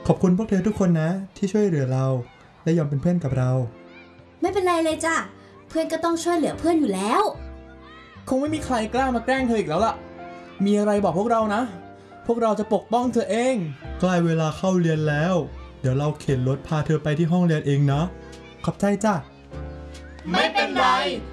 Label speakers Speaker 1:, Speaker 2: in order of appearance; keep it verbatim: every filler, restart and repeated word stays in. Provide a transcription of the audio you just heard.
Speaker 1: ขอบคุณพวกเธอทุกคนนะที่ช่วยเหลือเราและยอมเป็นเพื่อนกับเรา
Speaker 2: ไม่เป็นไรเลยจ้ะเพื่อนก็ต้องช่วยเหลือเพื่อนอยู่แล้ว
Speaker 3: คงไม่มีใครกล้ามาแกล้งเธออีกแล้วล่ะมีอะไรบอกพวกเรานะพวกเราจะปกป้องเธอเอง
Speaker 1: ใกล้เวลาเข้าเรียนแล้วเดี๋ยวเราเข็นรถพาเธอไปที่ห้องเรียนเองนะขอบใจจ้ะ
Speaker 3: ไม่เป็นไร